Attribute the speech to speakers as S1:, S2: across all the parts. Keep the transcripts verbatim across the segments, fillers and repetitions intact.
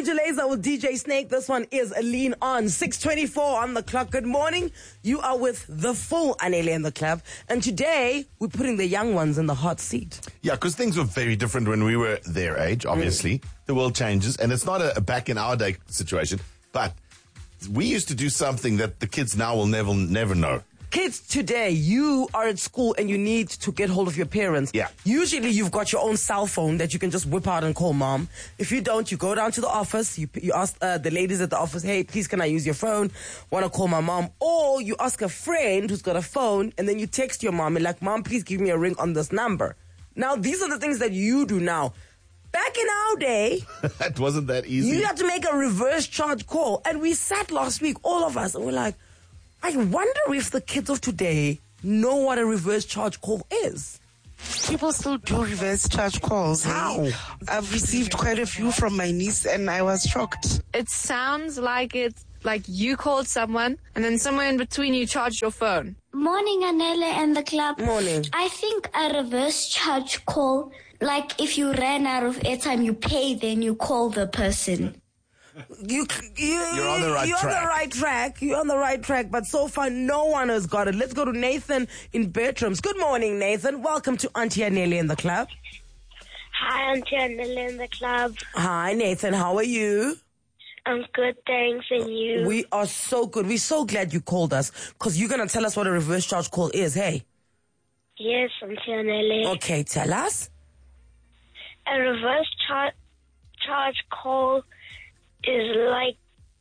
S1: Major Lazer with D J Snake. This one is a lean on. six twenty-four on the clock. Good morning. You are with the full Anele in the club. And today, we're putting the young ones in the hot seat.
S2: Yeah, because things were very different when we were their age, obviously. Mm. The world changes. And it's not a, a back in our day situation. But we used to do something that the kids now will never, never know.
S1: Kids today, you are at school and you need to get hold of your parents.
S2: Yeah.
S1: Usually you've got your own cell phone that you can just whip out and call mom. If you don't, you go down to the office, you you ask uh, the ladies at the office, hey, please can I use your phone? Want to call my mom? Or you ask a friend who's got a phone and then you text your mom and like, mom, please give me a ring on this number. Now, these are the things that you do now. Back in our day,
S2: that wasn't that easy.
S1: You had to make a reverse charge call. And we sat last week, all of us, and we're like, I wonder if the kids of today know what a reverse charge call is.
S3: People still do reverse charge calls.
S1: How?
S3: I've received quite a few from my niece and I was shocked.
S4: It sounds like it's like you called someone and then somewhere in between you charged your phone.
S5: Morning, Anele and the club.
S1: Morning.
S5: I think a reverse charge call, like if you ran out of airtime, you pay, then you call the person.
S1: You, you,
S2: You're on the right
S1: you're
S2: track.
S1: on the right track. You're on the right track. But so far, no one has got it. Let's go to Nathan in Bertrams. Good morning, Nathan. Welcome to Auntie Anele in the club.
S6: Hi, Auntie Anele in the club.
S1: Hi, Nathan. How are you?
S6: I'm good, thanks. And you?
S1: We are so good. We're so glad you called us because you're going to tell us what a reverse charge call is, hey?
S6: Yes, Auntie Anele.
S1: Okay, tell us.
S6: A reverse char- charge call is like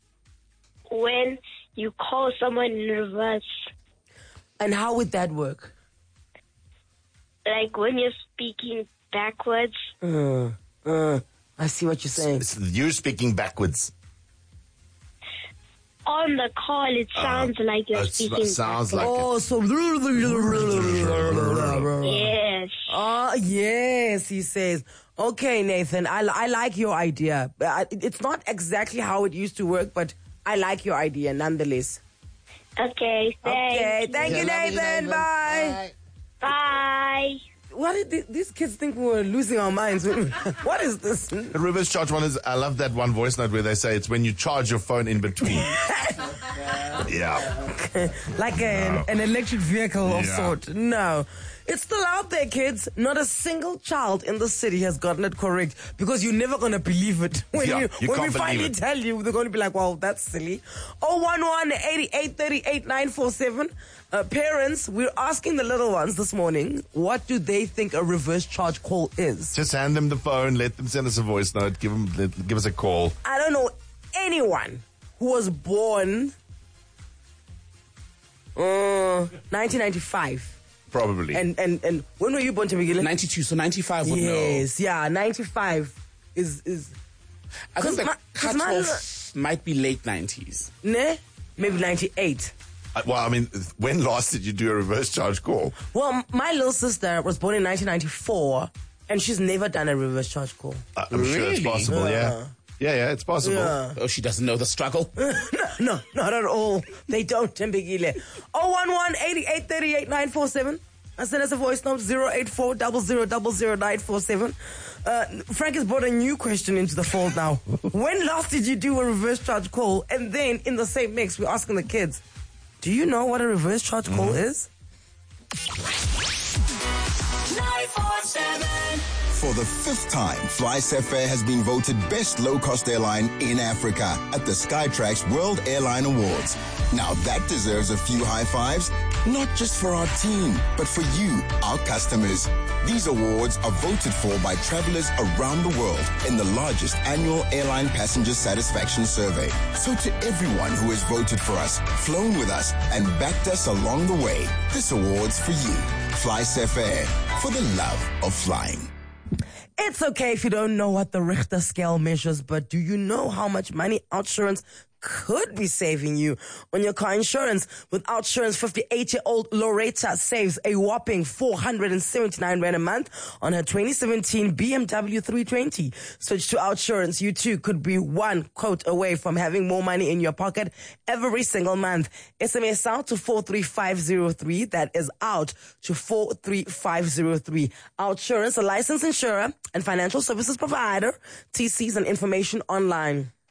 S6: when you call someone in reverse.
S1: And how would that work?
S6: Like when you're speaking backwards.
S1: Uh, uh, I see what you're saying.
S2: It's, it's you're speaking backwards.
S6: On the call, it sounds uh, like you're
S2: it
S6: speaking
S2: sounds
S6: backwards.
S2: like
S1: Oh, so...
S6: Yes.
S1: Oh, yes, he says. Okay, Nathan, I, I like your idea. It's not exactly how it used to work, but I like your idea nonetheless.
S6: Okay, thanks.
S1: Okay, thank you, Nathan.
S2: you, Nathan.
S1: Bye.
S6: Bye. Bye.
S1: What did th- these kids think we were losing our minds? What is this?
S2: The reverse charge one is, I love that one voice note where they say it's when you charge your phone in between. Yeah.
S1: Like an,
S2: No.
S1: an electric vehicle of
S2: Yeah.
S1: sort. No. It's still out there, kids. Not a single child in the city has gotten it correct because you're never going to believe it. When,
S2: Yeah,
S1: you,
S2: you
S1: when we
S2: can't believe
S1: finally
S2: it.
S1: tell you, they're going to be like, well, that's silly. oh one one, eight eight three eight, nine four seven. Uh, parents, we're asking the little ones this morning, what do they think a reverse charge call is?
S2: Just hand them the phone, let them send us a voice note, give them, let, give us a call.
S1: I don't know anyone who was born uh, nineteen ninety-five.
S2: Probably.
S1: And, and, and when were you born, Temegile?
S7: ninety-two, so ninety-five would know.
S1: Yes, yeah, ninety-five is, is,
S7: I think the
S1: my- 'cause my
S7: cutoff might be late nineties.
S1: ne? Maybe ninety-eight.
S2: Uh, well, I mean, when last did you do a reverse charge call?
S1: Well, m- my little sister was born in nineteen ninety-four, and she's never done a reverse charge call.
S2: Uh, I'm sure it's
S7: Really?
S2: possible, yeah.
S1: Yeah.
S2: Yeah, yeah, it's possible.
S1: Yeah.
S7: Oh, she doesn't know the struggle.
S1: no, no, not at all. They don't, Tembegile. oh one one, eight eight three eight, nine four seven. And send us a voice note, zero eight four, zero zero zero zero nine four seven. Uh, Frank has brought a new question into the fold now. When last did you do a reverse charge call? And then in the same mix, we're asking the kids, do you know what a reverse charge call is?
S8: nine four seven.
S9: For the fifth time, FlySafair has been voted best low-cost airline in Africa at the Skytrax World Airline Awards. Now that deserves a few high fives, not just for our team, but for you, our customers. These awards are voted for by travelers around the world in the largest annual airline passenger satisfaction survey. So to everyone who has voted for us, flown with us, and backed us along the way, this award's for you. FlySafair, for the love of flying.
S1: It's okay if you don't know what the Richter scale measures, but do you know how much money OUTsurance could be saving you on your car insurance. With Outsurance, fifty-eight-year-old Loretta saves a whopping four hundred seventy-nine rand a month on her twenty seventeen B M W three twenty. Switch to Outsurance. You too could be one quote away from having more money in your pocket every single month. S M S out to four three five zero three. That is out to four three five zero three. Outsurance, a licensed insurer and financial services provider. T Cs and information online.